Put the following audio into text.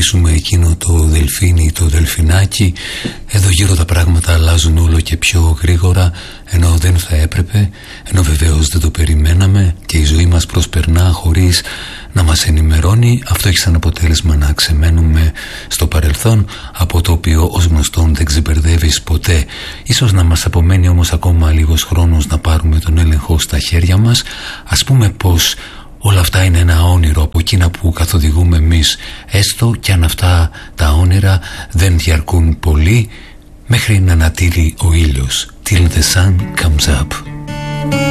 ξυπνήσουμε εκείνο το δελφίνι, το δελφινάκι. Εδώ γύρω τα πράγματα αλλάζουν όλο και πιο γρήγορα, ενώ δεν θα έπρεπε, ενώ βεβαίως δεν το περιμέναμε και η ζωή μας προσπερνά χωρίς να μας ενημερώνει. Αυτό έχει σαν αποτέλεσμα να ξεμένουμε στο παρελθόν, από το οποίο ως γνωστόν δεν ξεμπερδεύεις ποτέ. Ίσως να μας απομένει όμως ακόμα λίγος χρόνος να πάρουμε τον έλεγχο στα χέρια μας. Ας πούμε πως όλα αυτά είναι ένα όνειρο από εκείνα που καθοδηγούμε εμείς, έστω κι αν αυτά τα όνειρα δεν διαρκούν πολύ, μέχρι να ανατείλει ο ήλιος. Till the sun comes up.